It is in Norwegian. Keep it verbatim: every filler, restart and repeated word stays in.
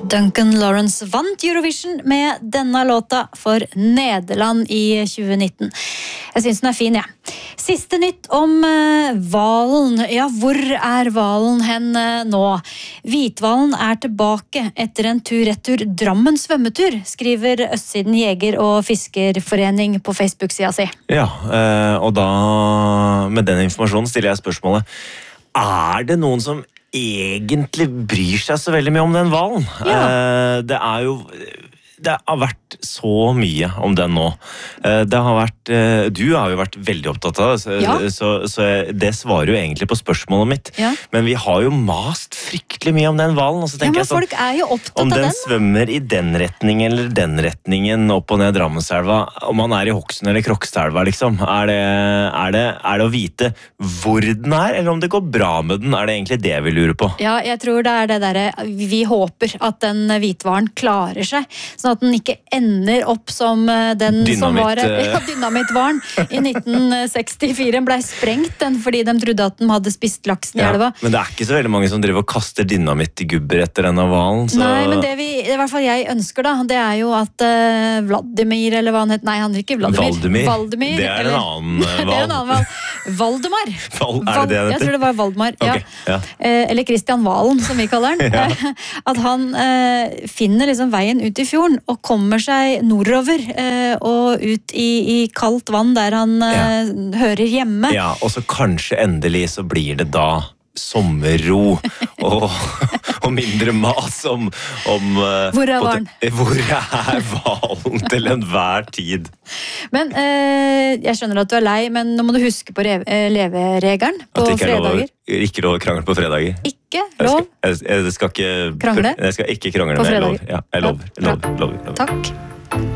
Duncan Lawrence vant Eurovision med denne låta for Nederland i tjue nitten. Jeg synes den er fin, ja. Siste nytt om uh, hvalen. Ja, hvor er hvalen hen uh, nå? Hvitvalen er tilbake etter en tur-retur Drammen svømmetur, skriver Østsiden Jeger- og Fiskerforening på Facebook-sida si. Ja, uh, og da med den informasjonen stiller jeg spørsmålet: er det noen som egentlig bryr seg så veldig mye om den hvalen? Ja. Uh, det er jo Det har vært så mye om den nå. Det har vært, du har jo vært veldig opptatt av det, så, Ja. så, så det svarer jo egentlig på spørsmålet mitt. Ja. Men vi har jo mast fryktelig mye om den hvalen. Og så Ja, tenker men jeg sånn, folk er jo opptatt om av den den. svømmer i den retningen eller den retningen opp og ned Drammenselva, om han er i Hokksund eller Krokstadelva, liksom. Er det, er, det, er det å vite hvor den er, eller om det går bra med den? Er det egentlig det vi lurer på? Ja, jeg tror det er det der, vi håper at den hvitvaren klarer seg, sånn at den ikke ender opp som den Dynamitt, som var ja, dynamitvaren i nitten sekstifire. Den ble sprengt den fordi de trodde at de hadde spist laksen i Ja, elva. men det er ikke så veldig mange som driver og kaster dynamitt i gubber etter denne hvalen. Så... Nei, men det vi, i hvert fall jeg ønsker da, det er jo at uh, Vladimir, eller hva han heter, nei, han er ikke Vladimir. Valdemir. Valdemir, Det er eller, en annen uh, det er en hval. annen hval. Valdemar. Val, er det det Jeg tror det var Valdemar, Ok, ja. ja. Eh, eller Kristian Valen, som vi kaller den. Ja. At han eh, finner liksom veien ut i fjorden, og kommer seg nordover, eh, og ut i, i kaldt vann, der han eh, hører hjemme. Ja, og så kanskje endelig så blir det da sommerro og, og mindre mas om, om uh, Hvor er hvalen? Hvor er hvalen til enhver tid? Men eh, jeg skjønner at du er lei, men nå må du huske på rev, eh, leveregelen på At det ikke er lov, fredager. ikke lov å krangle på fredager? Ikke Jeg lov. skal, jeg, jeg skal ikke Krangle? Jeg skal ikke krangle, På men jeg fredager? lover. Ja, jeg lover, Ja, lover, lover, lover. Takk.